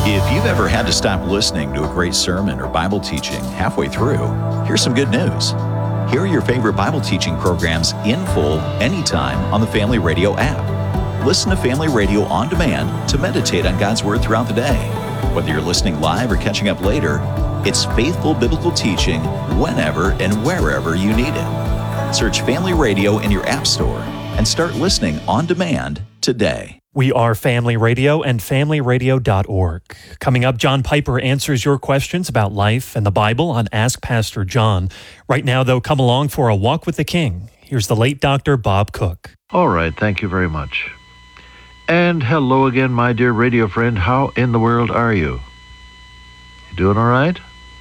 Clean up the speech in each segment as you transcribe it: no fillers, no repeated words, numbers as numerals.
If you've ever had to stop listening to a great sermon or Bible teaching halfway through, here's some good news. Hear your favorite Bible teaching programs in full anytime on the Family Radio app. Listen to Family Radio on demand to meditate on God's Word throughout the day. Whether you're listening live or catching up later, it's faithful biblical teaching whenever and wherever you need it. Search Family Radio in your app store and start listening on demand today. We are Family Radio and FamilyRadio.org. Coming up, John Piper answers your questions about life and the Bible on Ask Pastor John. Right now, though, come along for a walk with the King. Here's the late Dr. Bob Cook. All right, thank you very much. And hello again, my dear radio friend. How in the world are you? You doing all right?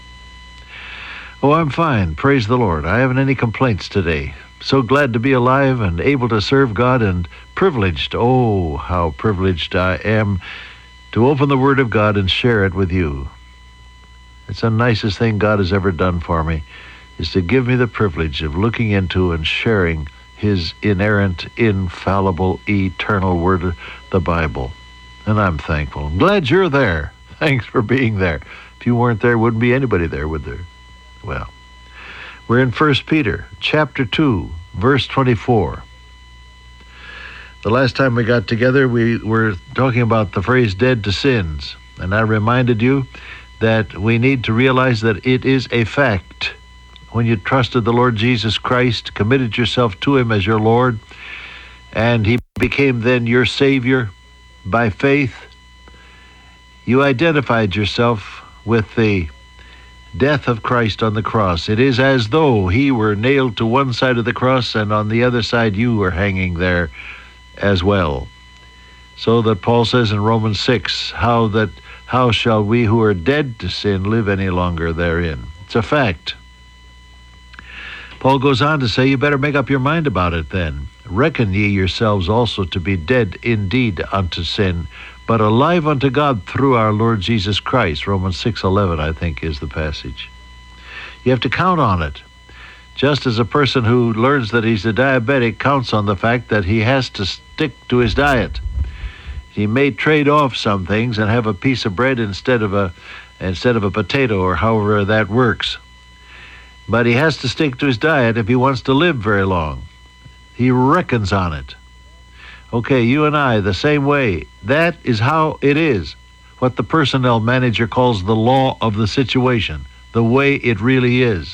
Oh, I'm fine. Praise the Lord. I haven't any complaints today. So glad to be alive and able to serve God, and privileged, oh, how privileged I am to open the Word of God and share it with you. It's the nicest thing God has ever done for me, is to give me the privilege of looking into and sharing His inerrant, infallible, eternal Word, the Bible. And I'm thankful. I'm glad you're there. Thanks for being there. If you weren't there, wouldn't be anybody there, would there? Well, we're in 1 Peter, chapter 2, verse 24. The last time we got together, we were talking about the phrase dead to sins. And I reminded you that we need to realize that it is a fact. When you trusted the Lord Jesus Christ, committed yourself to Him as your Lord, and He became then your Savior by faith, you identified yourself with the death of Christ on the cross. It is as though He were nailed to one side of the cross, and on the other side you were hanging there as well. So that Paul says in Romans 6, how shall we who are dead to sin live any longer therein? It's a fact. Paul goes on to say, you better make up your mind about it then. Reckon ye yourselves also to be dead indeed unto sin, but alive unto God through our Lord Jesus Christ. Romans 6:11, I think, is the passage. You have to count on it. Just as a person who learns that he's a diabetic counts on the fact that he has to stick to his diet. He may trade off some things and have a piece of bread instead of a potato, or however that works. But he has to stick to his diet if he wants to live very long. He reckons on it. Okay, you and I, the same way. That is how it is. What the personnel manager calls the law of the situation, the way it really is.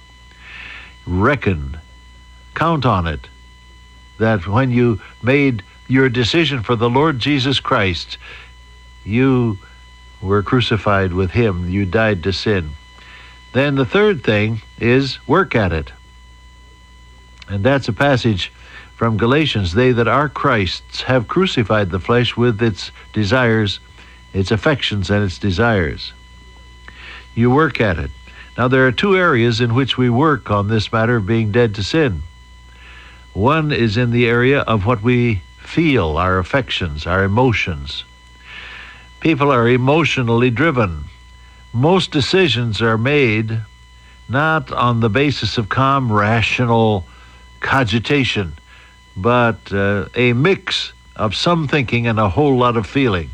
Reckon, count on it, that when you made your decision for the Lord Jesus Christ, you were crucified with Him. You died to sin. Then the third thing is work at it. And that's a passage from Galatians. They that are Christ's have crucified the flesh with its desires, its affections, and its desires. You work at it. Now, there are two areas in which we work on this matter of being dead to sin. One is in the area of what we feel, our affections, our emotions. People are emotionally driven. Most decisions are made not on the basis of calm, rational cogitation, but a mix of some thinking and a whole lot of feeling.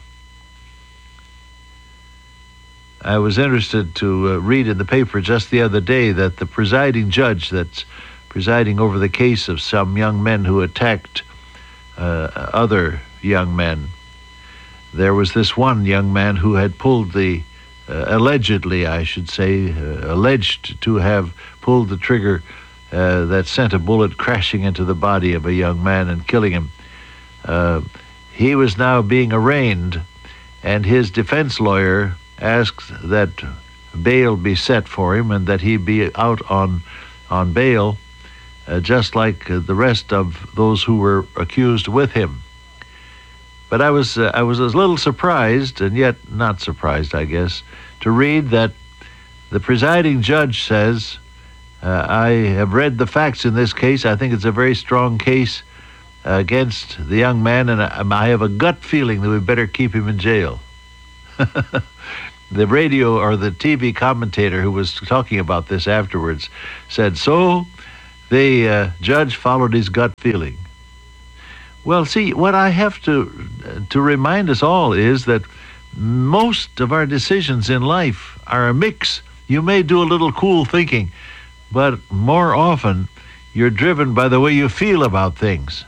I was interested to read in the paper just the other day that the presiding judge that's presiding over the case of some young men who attacked other young men, there was this one young man who had pulled the, allegedly, I should say, alleged to have pulled the trigger that sent a bullet crashing into the body of a young man and killing him. He was now being arraigned, and his defense lawyer asked that bail be set for him and that he be out on bail, just like the rest of those who were accused with him. But I was a little surprised, and yet not surprised, I guess, to read that the presiding judge says, I have read the facts in this case. I think it's a very strong case against the young man, and I have a gut feeling that we better keep him in jail. The radio or the TV commentator who was talking about this afterwards said, so the judge followed his gut feeling. Well, see, what I have to remind us all is that Most of our decisions in life are a mix. You may do a little cool thinking, but more often you're driven by the way you feel about things.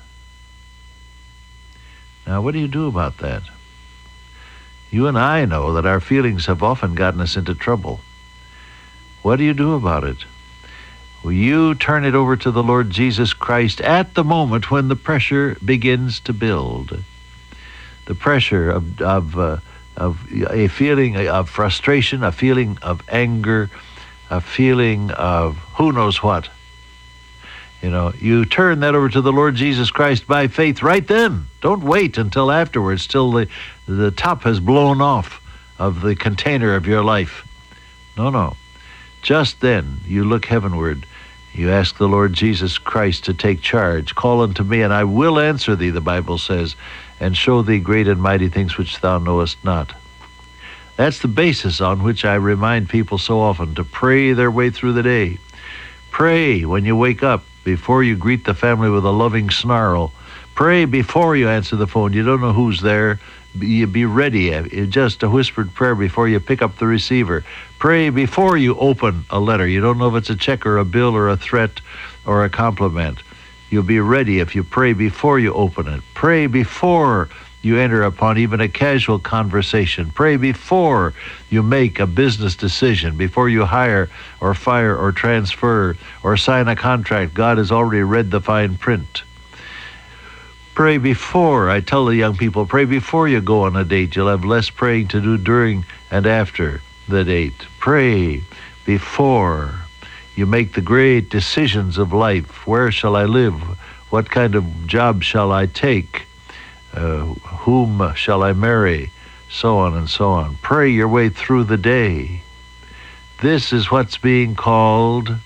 Now, what do you do about that? You and I know that our feelings have often gotten us into trouble. What do you do about it? Well, you turn it over to the Lord Jesus Christ at the moment when the pressure begins to build. The pressure of a feeling of frustration, a feeling of anger, a feeling of who knows what. You turn that over to the Lord Jesus Christ by faith right then. Don't wait until afterwards, till the top has blown off of the container of your life. No. Just then, you look heavenward. You ask the Lord Jesus Christ to take charge. Call unto me, and I will answer thee, the Bible says, and show thee great and mighty things which thou knowest not. That's the basis on which I remind people so often to pray their way through the day. Pray when you wake up, before you greet the family with a loving snarl. Pray before you answer the phone. You don't know who's there. Be ready. Just a whispered prayer before you pick up the receiver. Pray before you open a letter. You don't know if it's a check or a bill or a threat or a compliment. You'll be ready if you pray before you open it. Pray before you enter upon even a casual conversation. Pray before you make a business decision, before you hire or fire or transfer or sign a contract. God has already read the fine print. Pray before. I tell the young people, pray before you go on a date. You'll have less praying to do during and after the date. Pray before you make the great decisions of life. Where shall I live? What kind of job shall I take? Whom shall I marry? So on and so on. Pray your way through the day. This is what's being called,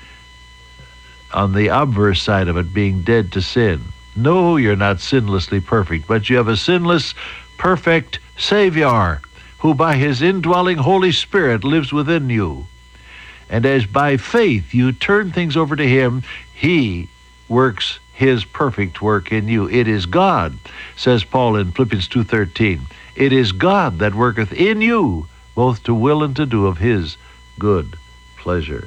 on the obverse side of it, being dead to sin. No, you're not sinlessly perfect, but you have a sinless, perfect Savior who by his indwelling Holy Spirit lives within you. And as by faith you turn things over to him, he works his perfect work in you. It is God, says Paul in Philippians 2:13. It is God that worketh in you, both to will and to do of his good pleasure.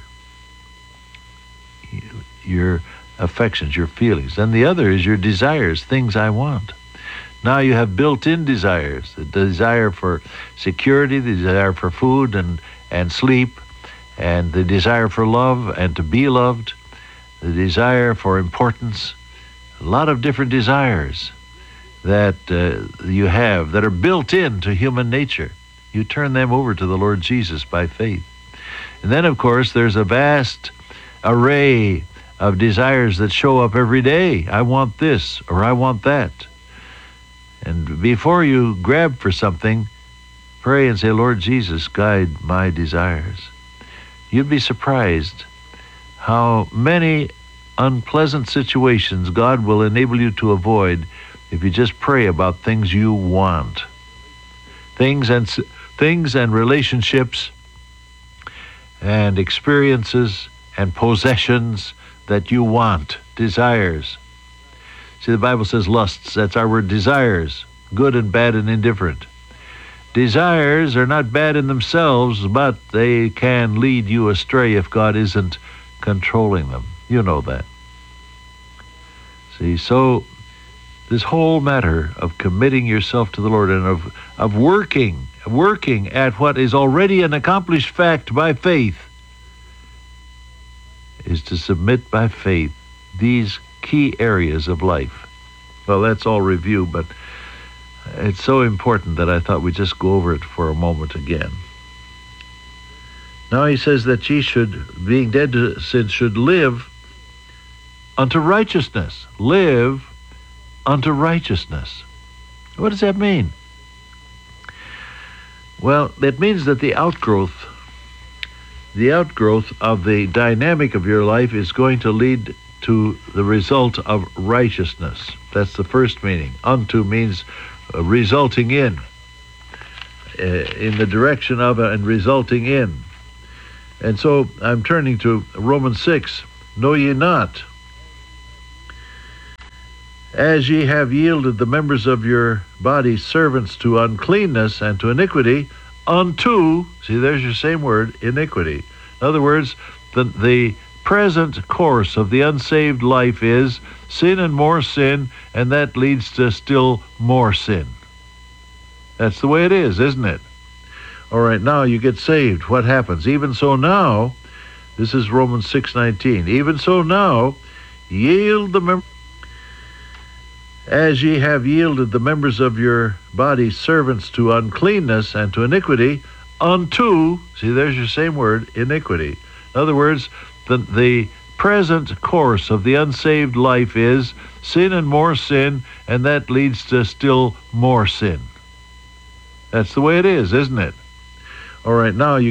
Your affections, your feelings. And the other is your desires, things I want. Now you have built-in desires, the desire for security, the desire for food and sleep, and the desire for love and to be loved, the desire for importance, a lot of different desires that you have that are built into human nature. You turn them over to the Lord Jesus by faith. And then, of course, there's a vast array of desires that show up every day. I want this, or I want that. And before you grab for something, pray and say, Lord Jesus, guide my desires. You'd be surprised how many unpleasant situations God will enable you to avoid if you just pray about things you want. Things and relationships and experiences and possessions that you want, desires. See, the Bible says lusts. That's our word, desires, good and bad and indifferent. Desires are not bad in themselves, but they can lead you astray if God isn't controlling them. You know that. See, so this whole matter of committing yourself to the Lord and of working at what is already an accomplished fact by faith is to submit by faith these key areas of life. Well, that's all review, but it's so important that I thought we'd just go over it for a moment again. Now he says that ye should, being dead to sin, should live unto righteousness. Live unto righteousness. What does that mean? Well, that means that the outgrowth of the dynamic of your life is going to lead to the result of righteousness. That's the first meaning. Unto means resulting in the direction of and resulting in. And so I'm turning to Romans 6. Know ye not? As ye have yielded the members of your body servants to uncleanness and to iniquity, unto, see, there's your same word, iniquity. In other words, the present course of the unsaved life is sin and more sin, and that leads to still more sin. That's the way it is, isn't it? All right, now you get saved. What happens? Even so now, this is Romans 6:19. Even so now, yield the members. As ye have yielded the members of your body servants to uncleanness and to iniquity, unto, see, there's your same word, iniquity. In other words, the present course of the unsaved life is sin and more sin, and that leads to still more sin. That's the way it is, isn't it? All right, now you